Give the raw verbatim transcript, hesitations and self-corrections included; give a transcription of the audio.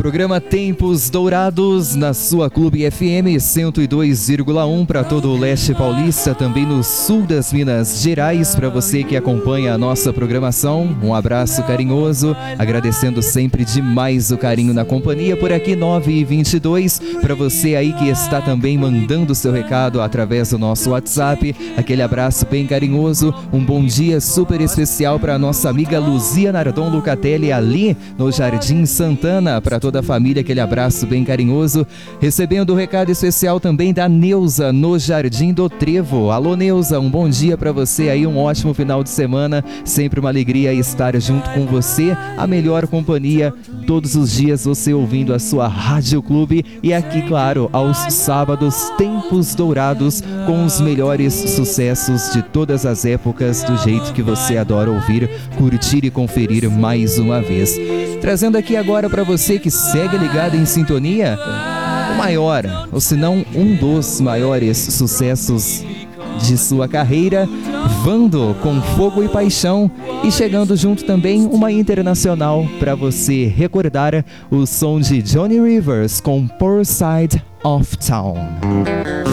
Programa Tempos Dourados na sua Clube F M cento e dois vírgula um para todo o leste paulista, também no sul das Minas Gerais. Para você que acompanha a nossa programação, um abraço carinhoso, agradecendo sempre demais o carinho na companhia. Por aqui nove e vinte e dois, para você aí que está também mandando seu recado através do nosso WhatsApp, aquele abraço bem carinhoso, um bom dia super especial para a nossa amiga Luzia Nardon Lucatelli ali no Jardim Santana, para toda a família, aquele abraço bem carinhoso. Recebendo o recado especial também da Neuza no Jardim do Trevo. Alô Neuza, um bom dia para você aí, um ótimo final de semana, sempre uma alegria estar junto com você, a melhor companhia todos os dias, você ouvindo a sua Rádio Clube, e aqui claro, aos sábados, Tempos Dourados, com os melhores sucessos de todas as épocas, do jeito que você adora ouvir, curtir e conferir mais uma vez. Trazendo aqui agora para você que segue ligado em sintonia, o maior, ou se não um dos maiores sucessos de sua carreira, Vando com Fogo e Paixão, e chegando junto também uma internacional para você recordar o som de Johnny Rivers com Poor Side of Town.